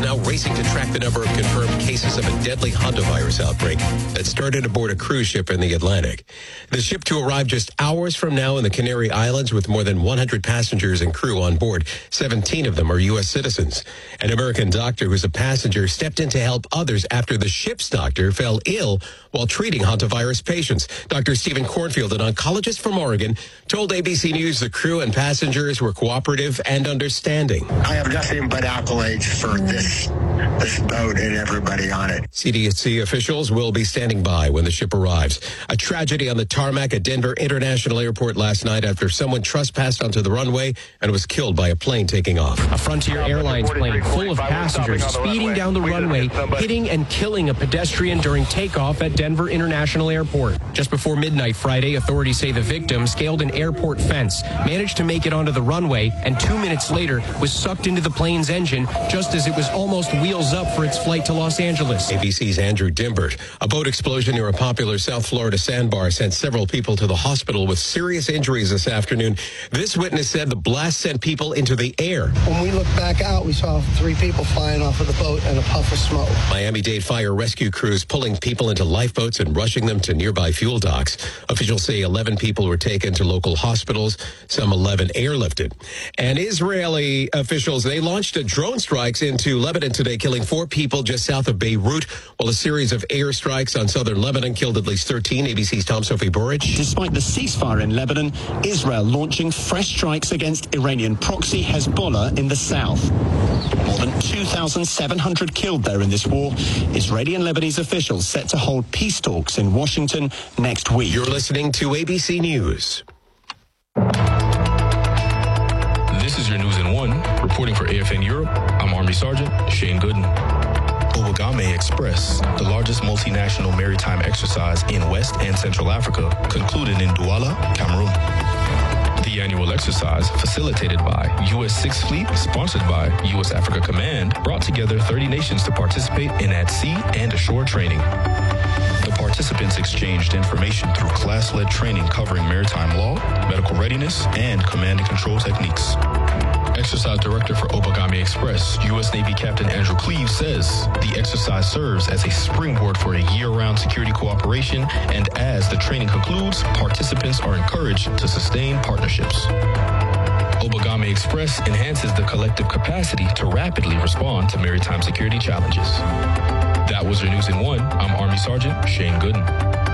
now racing to track the number of confirmed cases of a deadly hantavirus outbreak that started aboard a cruise ship in the Atlantic. The ship to arrive just hours from now in the Canary Islands with more than 100 passengers and crew on board. 17 of them are U.S. citizens. An American doctor who's a passenger stepped in to help others after the ship's doctor fell ill while treating hantavirus patients. Dr. Stephen Cornfield, an oncologist from Oregon, told ABC News the crew and passengers were cooperative and understanding. I have nothing but accolades for this boat and everybody on it. CDC officials will be standing by when the ship arrives. A tragedy on the tarmac at Denver International Airport last night after someone trespassed onto the runway and was killed by a plane taking off. A Frontier Airlines plane full of passengers speeding down the runway, hitting and killing a pedestrian during takeoff at Denver International Airport. Just before midnight Friday, authorities say the victim scaled an airport fence, managed to make it onto the runway, and 2 minutes later was sucked into the plane's engine just as it was almost wheels up for its flight to Los Angeles. ABC's Andrew Dimbert. A boat explosion near a popular South Florida sandbar sent several people to the hospital with serious injuries this afternoon. This witness said the blast sent people into the air. When we looked back out, we saw 3 people flying off of the boat and a puff of smoke. Miami-Dade fire rescue crews pulling people into lifeboats and rushing them to nearby fuel docks. Officials say 11 people were taken to local hospitals, some 11 airlifted. And Israeli officials, they launched drone strikes into Lebanon today, killing 4 people just south of Beirut, while a series of airstrikes on southern Lebanon killed at least 13. ABC's Tom Sophie Burridge. Despite the ceasefire in Lebanon, Israel launching fresh strikes against Iranian proxy Hezbollah in the south. More than 2,700 killed there in this war. Israeli and Lebanese officials set to hold peace talks in Washington next week. You're listening to ABC News. This is your News in 1. Reporting for AFN Europe, I'm Army Sergeant Shane Gooden. Obagame Express, the largest multinational maritime exercise in West and Central Africa, concluded in Douala, Cameroon. The annual exercise, facilitated by U.S. 6th Fleet, sponsored by U.S. Africa Command, brought together 30 nations to participate in at-sea and ashore training. The participants exchanged information through class-led training covering maritime law, medical readiness, and command and control techniques. Exercise Director for Obagame Express, U.S. Navy Captain Andrew Cleave, says the exercise serves as a springboard for a year-round security cooperation, and as the training concludes, participants are encouraged to sustain partnerships. Obagame Express enhances the collective capacity to rapidly respond to maritime security challenges. That was your News in 1. I'm Army Sergeant Shane Gooden.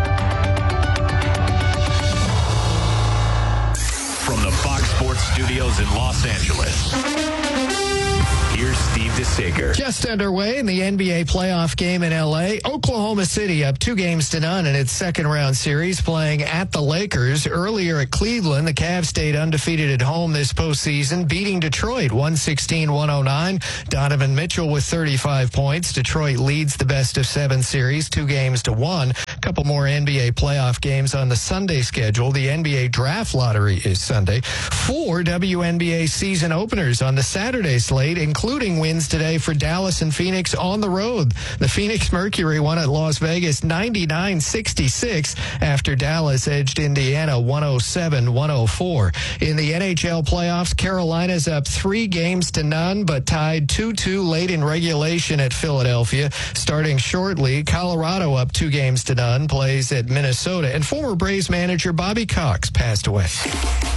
From the Fox Sports Studios in Los Angeles, here's Steve DeSager. Just underway in the NBA playoff game in L.A., Oklahoma City up 2-0 in its second-round series, playing at the Lakers. Earlier at Cleveland, the Cavs stayed undefeated at home this postseason, beating Detroit 116-109. Donovan Mitchell with 35 points. Detroit leads the best-of-7 series, 2-1. A couple more NBA playoff games on the Sunday schedule. The NBA draft lottery is Sunday. 4 WNBA season openers on the Saturday slate, including wins today for Dallas and Phoenix on the road. The Phoenix Mercury won at Las Vegas 99-66 after Dallas edged Indiana 107-104. In the NHL playoffs, Carolina's up 3-0 but tied 2-2 late in regulation at Philadelphia. Starting shortly, Colorado up 2-0 plays at Minnesota. And former Braves manager Bobby Cox passed away.